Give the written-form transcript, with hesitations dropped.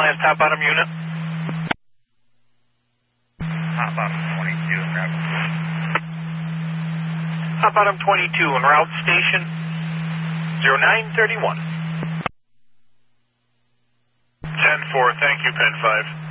last top bottom unit. Hot bottom 22 en route. Hot bottom 22 en route station 0931. 10-4, thank you, Pen 5.